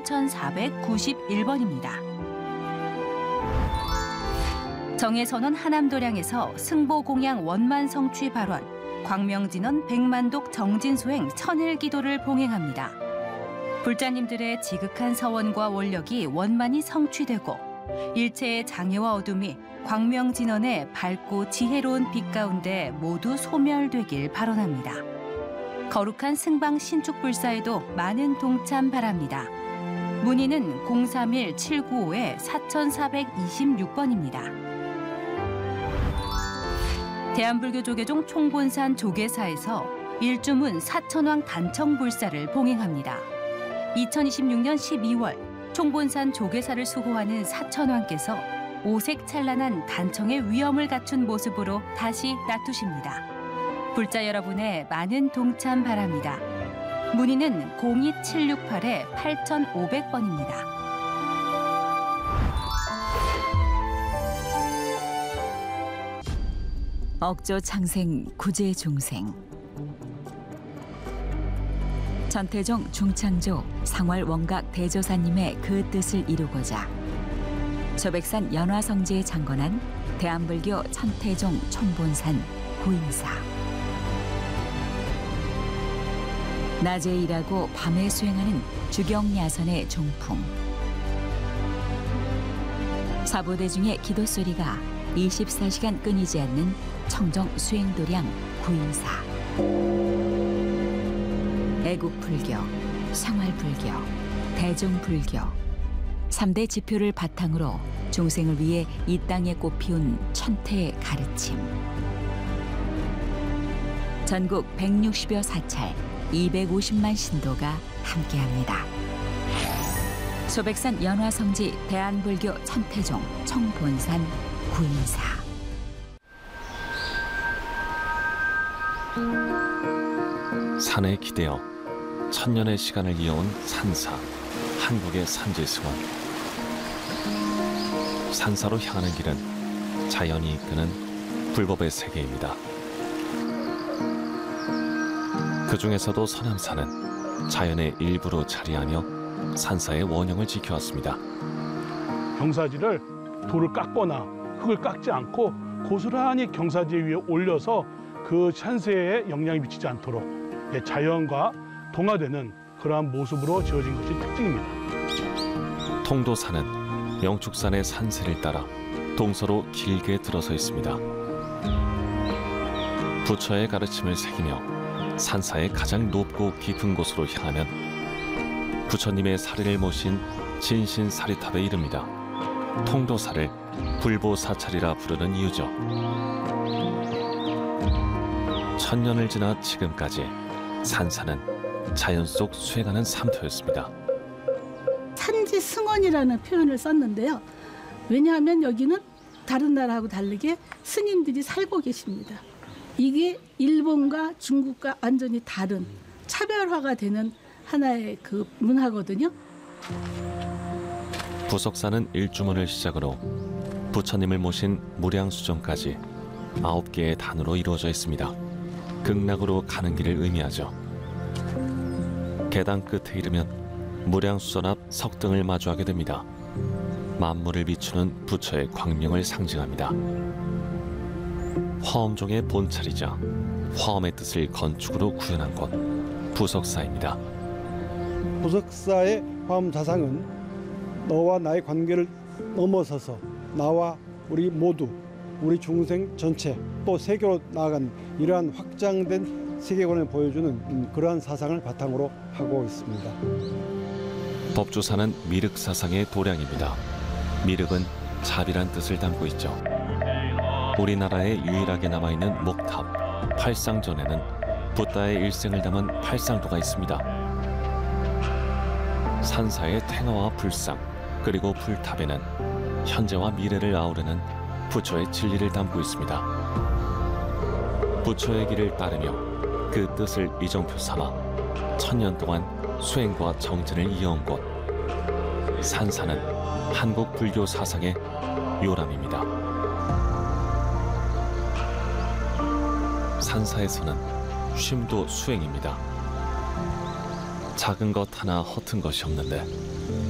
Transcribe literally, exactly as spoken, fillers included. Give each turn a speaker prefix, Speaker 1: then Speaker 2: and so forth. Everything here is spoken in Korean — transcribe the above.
Speaker 1: 삼천사백구십일 번입니다. 정예선언 하남도량에서 승보공양 원만 성취 발원, 광명진원 백만독 정진소행 천일기도를 봉행합니다. 불자님들의 지극한 서원과 원력이 원만히 성취되고 일체의 장애와 어둠이 광명진원의 밝고 지혜로운 빛 가운데 모두 소멸되길 발언합니다. 거룩한 승방 신축불사에도 많은 동참 바랍니다. 문의는 공삼일 칠구오 사천사백이십육 번입니다. 대한불교 조계종 총본산 조계사에서 일주문 사천왕 단청불사를 봉행합니다. 이천이십육 년 십이월 총본산 조계사를 수호하는 사천왕께서 오색 찬란한 단청의 위엄을 갖춘 모습으로 다시 나투십니다. 불자 여러분의 많은 동참 바랍니다. 문의는 공이 칠육팔 팔천오백 번입니다.
Speaker 2: 억조 창생 구제 중생. 천태종 중창조 상월 원각 대조사님의 그 뜻을 이루고자 소백산 연화성지에 창건한 대한불교 천태종 총본산 구인사. 낮에 일하고 밤에 수행하는 주경야선의 종풍. 사부대 중의 기도 소리가 이십사 시간 끊이지 않는 청정 수행도량 구인사. 애국불교, 생활불교, 대중불교 삼 대 지표를 바탕으로 중생을 위해 이 땅에 꽃피운 천태의 가르침. 전국 백육십여 사찰 이백오십만 신도가 함께합니다. 소백산 연화성지 대한불교 천태종 총본산 구인사.
Speaker 3: 산에 기대어 천년의 시간을 이어온 산사, 한국의 산지승원. 산사로 향하는 길은 자연이 이끄는 불법의 세계입니다. 그 중에서도 서남산은 자연의 일부로 자리하며 산사의 원형을 지켜왔습니다.
Speaker 4: 경사지를 돌을 깎거나 흙을 깎지 않고 고스란히 경사지 위에 올려서 그 산세에 영향이 미치지 않도록 자연과 동화되는 그러한 모습으로 지어진 것이 특징입니다.
Speaker 3: 통도산은 영축산의 산세를 따라 동서로 길게 들어서 있습니다. 부처의 가르침을 새기며 산사의 가장 높고 깊은 곳으로 향하면 부처님의 사리를 모신 진신사리탑에 이릅니다. 통도사를 불보사찰이라 부르는 이유죠. 천년을 지나 지금까지 산사는 자연 속 수행하는 삼터였습니다.
Speaker 5: 산지승원이라는 표현을 썼는데요. 왜냐하면 여기는 다른 나라하고 다르게 스님들이 살고 계십니다. 이게 일본과 중국과 완전히 다른 차별화가 되는 하나의 그 문화거든요.
Speaker 3: 부석사는 일주문을 시작으로 부처님을 모신 무량수정까지 아홉 개의 단으로 이루어져 있습니다. 극락으로 가는 길을 의미하죠. 계단 끝에 이르면 무량수전 앞 석등을 마주하게 됩니다. 만물을 비추는 부처의 광명을 상징합니다. 화엄종의 본찰이자 화엄의 뜻을 건축으로 구현한 곳 부석사입니다.
Speaker 6: 부석사의 화엄 자상은 너와 나의 관계를 넘어서서 나와 우리 모두, 우리 중생 전체, 또 세계로 나아간 이러한 확장된 세계관을 보여주는 그러한 사상을 바탕으로 하고 있습니다.
Speaker 3: 법주사는 미륵사상의 도량입니다. 미륵은 자비란 뜻을 담고 있죠. 우리나라에 유일하게 남아있는 목탑 팔상전에는 붓다의 일생을 담은 팔상도가 있습니다. 산사의 탱화와 불상, 그리고 불탑에는 현재와 미래를 아우르는 부처의 진리를 담고 있습니다. 부처의 길을 따르며 그 뜻을 이정표 삼아 천년 동안 수행과 정진을 이어온 곳 산사는 한국 불교 사상의 요람입니다. 산사에서는 쉼도 수행입니다. 작은 것 하나 허튼 것이 없는데